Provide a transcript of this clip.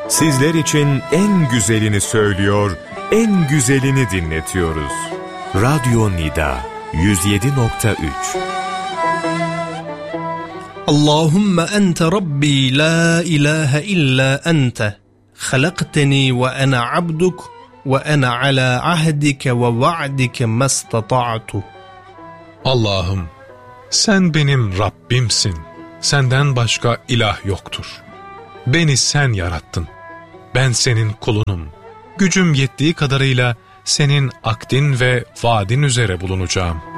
Sizler için en güzelini söylüyor, en güzelini dinletiyoruz. Radyo Nida 107.3. Allahümme ente Rabbi la ilahe illa ente. Halakteni ve ana abduk ve ana ala ahdike ve va'dike mastata'tu. Allah'ım, sen benim Rabbimsin. Senden başka ilah yoktur. Beni sen yarattın. Ben senin kulunum. Gücüm yettiği kadarıyla senin akdin ve vaadin üzere bulunacağım.